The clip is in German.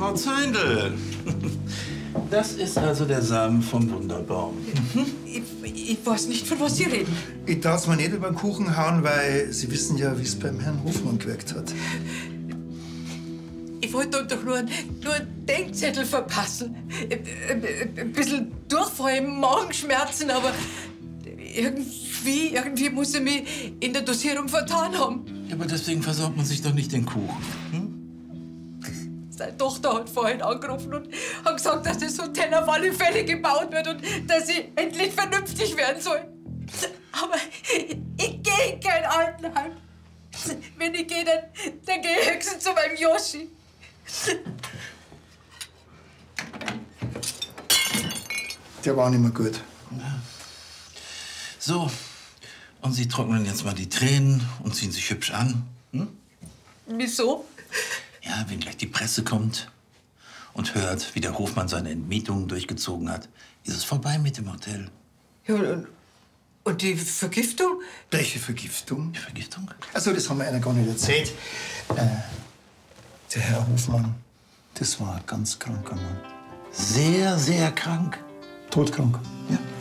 Frau Zeindl. Das ist also der Samen vom Wunderbaum. Ich weiß nicht, von was Sie reden. Ich darf's mir nicht über den Kuchen hauen, weil Sie wissen ja, wie es beim Herrn Hofmann gewirkt hat. Ich wollte doch nur einen Denkzettel verpassen. Ein bisschen Durchfall, Magenschmerzen, aber irgendwie muss ich mich in der Dosierung vertan haben. Ja, aber deswegen versaut man sich doch nicht den Kuchen. Seine Tochter hat vorhin angerufen und hat gesagt, dass das Hotel auf alle Fälle gebaut wird und dass ich endlich vernünftig werden soll. Aber ich gehe in kein Altenheim. Wenn ich gehe, dann gehe ich höchstens zu meinem Yoshi. Der war nicht mehr gut. So, und Sie trocknen jetzt mal die Tränen und ziehen sich hübsch an. Wieso? Ja, wenn gleich die Presse kommt und hört, wie der Hofmann seine Entmietungen durchgezogen hat, ist es vorbei mit dem Hotel. Ja, und die Vergiftung? Welche Vergiftung? Die Vergiftung? Also, das haben wir einer gar nicht erzählt. Der Herr Hofmann, das war ein ganz kranker Mann. Sehr, sehr krank. Todkrank. Ja.